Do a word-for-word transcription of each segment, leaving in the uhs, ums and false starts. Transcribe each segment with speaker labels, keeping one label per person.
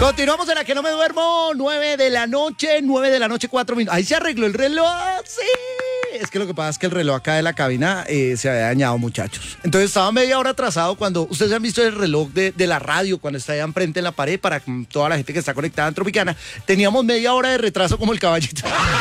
Speaker 1: Continuamos en La Que No Me Duermo, nueve de la noche, nueve de la noche, cuatro minutos. Ahí se arregló el reloj, sí. Es que lo que pasa es que el reloj acá de la cabina eh, se había dañado, muchachos. Entonces estaba media hora atrasado cuando... Ustedes han visto el reloj de, de la radio cuando está allá enfrente en la pared para toda la gente que está conectada en Tropicana. Teníamos media hora de retraso como el caballito.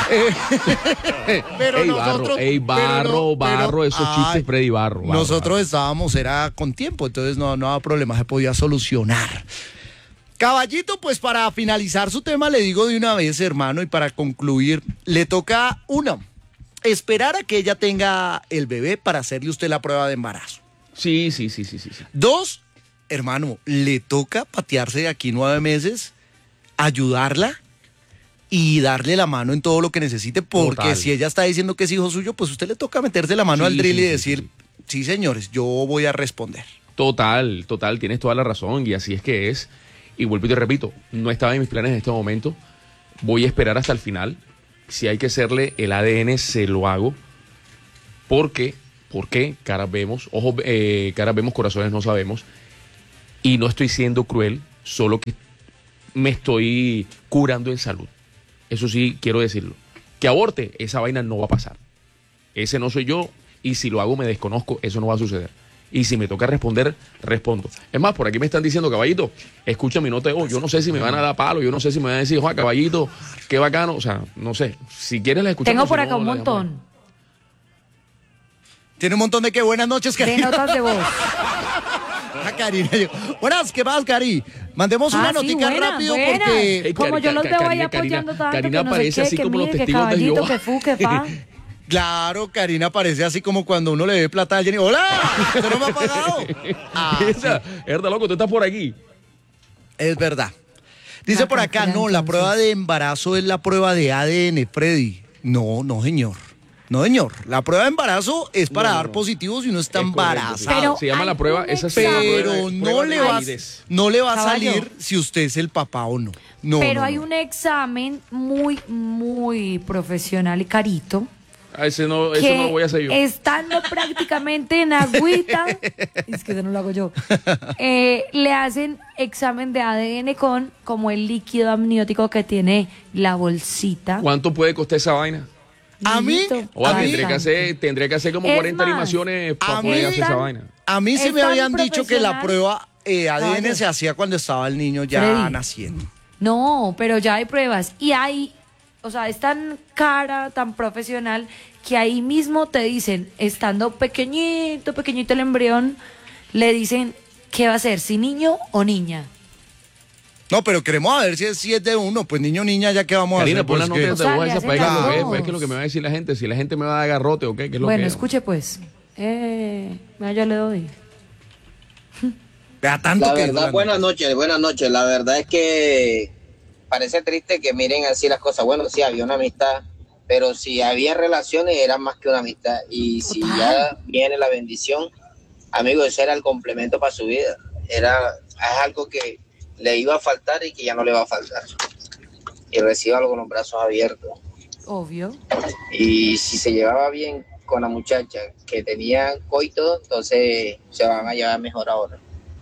Speaker 1: Eh, pero
Speaker 2: ey,
Speaker 1: nosotros...
Speaker 2: Barro, ey, Barro,
Speaker 1: pero no,
Speaker 2: Barro,
Speaker 1: pero,
Speaker 2: esos
Speaker 1: ay,
Speaker 2: chistes Freddy Barro. Barro
Speaker 1: nosotros
Speaker 2: Barro.
Speaker 1: estábamos, era con tiempo, entonces no, no había problema, se podía solucionar. Caballito, pues para finalizar su tema le digo de una vez, hermano, y para concluir, le toca, uno, esperar a que ella tenga el bebé para hacerle usted la prueba de embarazo.
Speaker 2: Sí, sí, sí, sí, sí, sí.
Speaker 1: Dos, hermano, le toca patearse de aquí nueve meses, ayudarla y darle la mano en todo lo que necesite, porque
Speaker 2: Total.
Speaker 1: si ella está diciendo que es hijo suyo, pues usted le toca meterse la mano
Speaker 2: Sí,
Speaker 1: al drill
Speaker 2: sí,
Speaker 1: y
Speaker 2: sí,
Speaker 1: decir,
Speaker 2: sí,
Speaker 1: sí, señores, yo voy a responder.
Speaker 2: Total, total, tienes toda la razón y así es que es. Y vuelvo y te repito, no estaba en mis planes en este momento. Voy a esperar hasta el final. Si hay que hacerle el A D N, se lo hago. Porque, porque caras vemos, ojos, eh, caras vemos, corazones no sabemos. Y no estoy siendo cruel, solo que me estoy curando en salud. Eso sí, quiero decirlo. Que aborte, esa vaina no va a pasar. Ese no soy yo y si lo hago me desconozco, eso no va a suceder. Y si me toca responder, respondo. Es más, por aquí me están diciendo, caballito, escucha mi nota de voz. Yo no sé si me van a dar palo, yo no sé si me van a decir, Juan, caballito, qué bacano. O sea, no sé. Si quieres la escuchamos.
Speaker 3: Tengo por
Speaker 2: si
Speaker 3: acá
Speaker 2: no,
Speaker 3: un
Speaker 2: la
Speaker 3: montón
Speaker 2: dejamos.
Speaker 1: Tiene un montón de que buenas noches,
Speaker 3: de
Speaker 1: Karina.
Speaker 3: notas de voz.
Speaker 1: Ah, Karina, yo- buenas, ¿qué más, Cari? Mandemos una
Speaker 3: Ah, sí,
Speaker 1: notica
Speaker 3: buena,
Speaker 1: rápido
Speaker 3: buena.
Speaker 1: porque...
Speaker 2: Ey,
Speaker 3: Como
Speaker 2: Cari-
Speaker 3: yo los
Speaker 2: Ca-
Speaker 3: veo ahí
Speaker 2: Karina,
Speaker 3: apoyando tanto,
Speaker 2: Karina
Speaker 3: que no sé
Speaker 2: aparece
Speaker 3: qué,
Speaker 2: así
Speaker 3: que
Speaker 2: como los
Speaker 3: mire, que
Speaker 2: testigos de
Speaker 3: caballito,
Speaker 2: Jehová.
Speaker 3: que fu, que fa.
Speaker 1: Claro, Karina parece así como cuando uno le ve plata a alguien y ¡hola! ¿Usted no me ha pagado? Ah,
Speaker 2: Esa, Herda, loco, tú estás por aquí.
Speaker 1: es verdad. Dice
Speaker 3: Ah,
Speaker 1: por acá,
Speaker 3: tranquila,
Speaker 1: no, la
Speaker 3: entonces.
Speaker 1: prueba de embarazo es la prueba de A D N, Freddy. No, no, señor. No, señor. La prueba de embarazo es para
Speaker 2: No, no,
Speaker 1: dar
Speaker 2: no.
Speaker 1: positivo si uno está
Speaker 2: Es correcto,
Speaker 1: embarazado.
Speaker 2: sí.
Speaker 3: Pero
Speaker 2: se llama
Speaker 3: hay
Speaker 2: la prueba,
Speaker 3: un
Speaker 2: esa se llama
Speaker 3: examen.
Speaker 2: prueba de-
Speaker 1: Pero no
Speaker 2: prueba
Speaker 1: le,
Speaker 2: de
Speaker 1: va,
Speaker 2: validez.
Speaker 1: no le va a
Speaker 3: Caballo.
Speaker 1: salir si usted es el papá o no. No,
Speaker 3: Pero
Speaker 1: no,
Speaker 3: hay
Speaker 1: no.
Speaker 3: un examen muy, muy profesional y carito.
Speaker 2: Ah, ese no, eso
Speaker 3: que
Speaker 2: no lo voy a hacer yo.
Speaker 3: estando prácticamente en agüita, es que eso no lo hago yo, eh, le hacen examen de A D N con como el líquido amniótico que tiene la bolsita.
Speaker 2: ¿Cuánto puede costar esa vaina?
Speaker 1: A mí,
Speaker 3: Mijito,
Speaker 2: O
Speaker 1: A
Speaker 2: sea,
Speaker 1: mí-
Speaker 2: tendré que hacer, tendría que hacer como
Speaker 3: Es
Speaker 2: cuarenta
Speaker 3: más,
Speaker 2: animaciones para
Speaker 1: a
Speaker 2: poder
Speaker 1: mí-
Speaker 2: hacer esa vaina.
Speaker 1: A mí sí
Speaker 3: Es
Speaker 1: me
Speaker 3: tan
Speaker 1: habían dicho que la
Speaker 3: profesional.
Speaker 1: prueba eh, A D N
Speaker 3: Caballo.
Speaker 1: se hacía cuando estaba el niño ya
Speaker 3: Freddy.
Speaker 1: naciendo.
Speaker 3: No, pero ya hay pruebas y hay, o sea, es tan cara, tan profesional que ahí mismo te dicen, estando pequeñito, pequeñito el embrión, le dicen qué va a ser, si niño o niña.
Speaker 1: No, pero queremos a ver si es, si es de uno. Pues niño o niña, ya que vamos
Speaker 2: Karina,
Speaker 1: a hacer.
Speaker 2: pon
Speaker 1: Pues,
Speaker 2: las
Speaker 1: que-
Speaker 2: notas
Speaker 3: O
Speaker 2: de
Speaker 3: sea,
Speaker 2: voz
Speaker 3: le
Speaker 2: esa
Speaker 3: hacen
Speaker 2: para ver qué es lo
Speaker 1: las
Speaker 2: que es,
Speaker 3: dos.
Speaker 2: pues, qué es lo que me va a decir la gente. Si la gente me va a dar garrote o qué, qué es lo
Speaker 3: Bueno,
Speaker 2: que es.
Speaker 3: escuche pues, eh, ya le doy.
Speaker 1: Vea tanto
Speaker 4: La
Speaker 1: que
Speaker 4: verdad, buenas noches, buenas noches. La verdad es que parece triste que miren así las cosas. Bueno, sí, había una amistad, pero si había relaciones era más que una amistad. Y si
Speaker 3: Total.
Speaker 4: ya viene la bendición, amigo, ese era el complemento para su vida. Era es algo que le iba a faltar y que ya no le va a faltar. Y reciba con los brazos abiertos.
Speaker 3: Obvio.
Speaker 4: Y si se llevaba bien con la muchacha que tenía coito, entonces se van a llevar mejor ahora.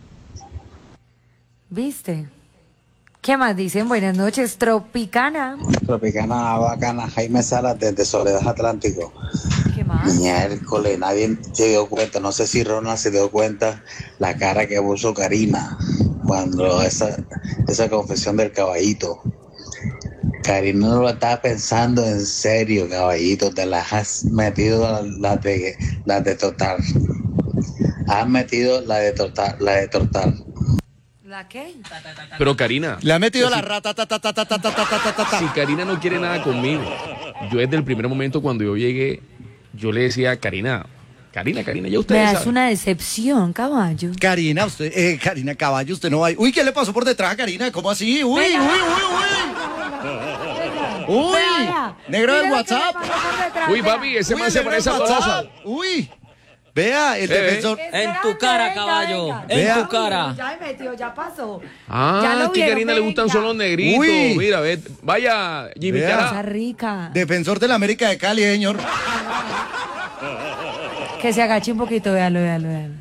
Speaker 3: ¿Viste? ¿Qué más dicen? Buenas noches, Tropicana.
Speaker 5: Tropicana bacana, Jaime Salas desde Soledad Atlántico.
Speaker 3: ¿Qué más?
Speaker 5: Miércoles, nadie se dio cuenta, no sé si Ronald se dio cuenta la cara que puso Karina cuando esa, esa confesión del caballito. Karina no lo estaba pensando en serio, caballito, te las has metido las la de, la de total. Has metido la de total, la de total.
Speaker 3: ¿La qué?
Speaker 2: Pero Karina,
Speaker 1: Le ha metido
Speaker 2: si-
Speaker 1: la rata, ta, ta, ta, ta, ta, ta, ta, ta, ta, ta.
Speaker 2: si Karina no quiere nada conmigo, yo desde el primer momento cuando yo llegué, yo le decía a Karina, Karina, Karina, ya ustedes
Speaker 3: Vea, es
Speaker 2: saben.
Speaker 3: una decepción, caballo.
Speaker 1: Karina, usted, eh, Karina Caballo, usted no va. Uy, ¿qué le pasó por detrás a Karina? ¿Cómo así? Uy,
Speaker 3: Venga.
Speaker 1: uy, uy, uy. Uy,
Speaker 3: Vea,
Speaker 1: negro del
Speaker 3: mire lo que le
Speaker 1: WhatsApp.
Speaker 3: pasó por detrás,
Speaker 2: Uy,
Speaker 3: vea.
Speaker 2: papi, ese
Speaker 1: Uy,
Speaker 2: man
Speaker 1: el
Speaker 2: se
Speaker 1: negro
Speaker 2: parece a
Speaker 1: del
Speaker 2: Tolosa.
Speaker 1: WhatsApp. Uy, vea, el
Speaker 2: Eh, eh.
Speaker 1: defensor.
Speaker 6: En tu cara,
Speaker 3: Venga,
Speaker 6: caballo.
Speaker 3: venga.
Speaker 6: En
Speaker 1: Vea.
Speaker 6: tu cara.
Speaker 3: Ya me metió, ya pasó. Ya
Speaker 2: Ah,
Speaker 3: lo
Speaker 2: es que a
Speaker 3: vieron,
Speaker 2: Karina le gustan
Speaker 3: venga.
Speaker 2: solo los negritos.
Speaker 1: Uy.
Speaker 2: Mira, ve, vaya, Jimmy
Speaker 1: Vea.
Speaker 2: Chará.
Speaker 3: Cosa rica.
Speaker 1: Defensor de la América de Cali, señor.
Speaker 3: Que se agache un poquito, véalo, véalo, véalo.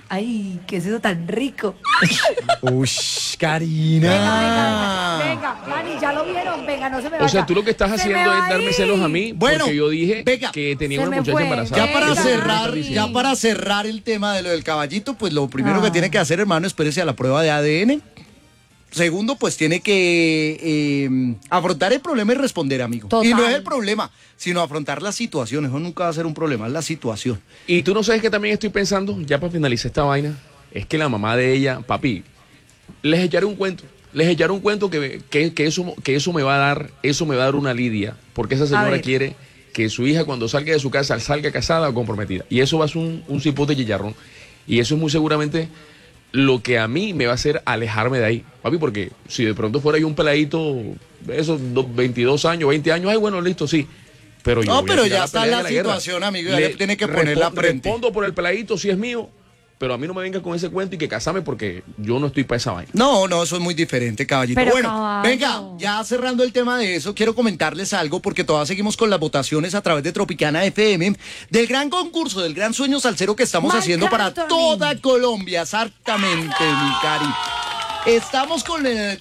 Speaker 3: Ay, ¿qué es eso tan rico?
Speaker 1: Uy, Karina.
Speaker 3: Venga, venga, venga, Dani, ya lo vieron, venga, no se me vaya.
Speaker 2: O sea, tú lo que estás
Speaker 3: Se me
Speaker 2: haciendo
Speaker 3: va
Speaker 2: es
Speaker 3: a
Speaker 2: darme
Speaker 3: ir.
Speaker 2: celos a mí
Speaker 1: Bueno,
Speaker 2: porque yo dije
Speaker 1: venga.
Speaker 2: que tenía
Speaker 3: Se
Speaker 2: una
Speaker 3: me
Speaker 2: muchacha
Speaker 3: fue.
Speaker 2: embarazada.
Speaker 1: Ya para
Speaker 3: Venga,
Speaker 1: cerrar,
Speaker 3: Dani.
Speaker 1: ya para cerrar el tema de lo del caballito, pues lo primero
Speaker 3: Ah.
Speaker 1: que tiene que hacer, hermano, espérese a la prueba de A D N. Segundo, pues tiene que eh, afrontar el problema y responder, amigo.
Speaker 3: Total.
Speaker 1: Y no es el problema, sino afrontar la situación. Eso nunca va a ser un problema, es la situación.
Speaker 2: Y tú no sabes que también estoy pensando, ya para finalizar esta vaina, es que la mamá de ella, papi, les echaré un cuento. Les echaré un cuento que, que, que, eso, que eso me va a dar, eso me va a dar una lidia, porque esa señora
Speaker 3: ver.
Speaker 2: quiere que su hija cuando salga de su casa salga casada o comprometida. Y eso va a ser un, un cipote chicharrón. Y eso es muy seguramente lo que a mí me va a hacer alejarme de ahí, papi, porque si de pronto fuera yo un peladito de esos dos, veintidós años, veinte años, ay, bueno, listo, sí. Pero yo
Speaker 1: No,
Speaker 2: voy a
Speaker 1: pero
Speaker 2: tirar
Speaker 1: ya está
Speaker 2: pelea
Speaker 1: la
Speaker 2: de guerra.
Speaker 1: situación, amigo, ya le tiene que poner
Speaker 2: respo-
Speaker 1: la frente.
Speaker 2: Respondo por el peladito si es mío, pero a mí no me venga con ese cuento y que casame porque yo no estoy para esa vaina.
Speaker 1: No, no, eso es muy diferente, caballito.
Speaker 3: Pero,
Speaker 1: bueno,
Speaker 3: caballo.
Speaker 1: venga, ya cerrando el tema de eso, quiero comentarles algo porque todavía seguimos con las votaciones a través de Tropicana F M del gran concurso, del gran sueño salsero que estamos
Speaker 3: Marc
Speaker 1: haciendo para
Speaker 3: Anthony.
Speaker 1: toda Colombia, exactamente, mi cari. Estamos con el